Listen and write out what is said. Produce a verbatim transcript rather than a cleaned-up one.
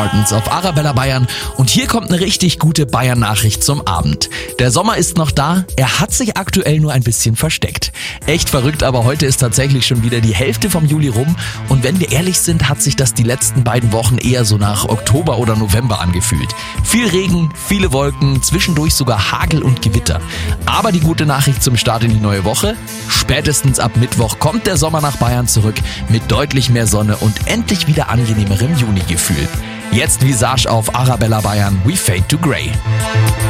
auf Arabella Bayern und hier kommt eine richtig gute Bayern-Nachricht zum Abend. Der Sommer ist noch da, er hat sich aktuell nur ein bisschen versteckt. Echt verrückt, aber heute ist tatsächlich schon wieder die Hälfte vom Juli rum und wenn wir ehrlich sind, hat sich das die letzten beiden Wochen eher so nach Oktober oder November angefühlt. Viel Regen, viele Wolken, zwischendurch sogar Hagel und Gewitter. Aber die gute Nachricht zum Start in die neue Woche: Spätestens ab Mittwoch kommt der Sommer nach Bayern zurück mit deutlich mehr Sonne und endlich wieder angenehmerem Juni-Gefühl. Jetzt Visage auf Arabella Bayern, We Fade to Grey.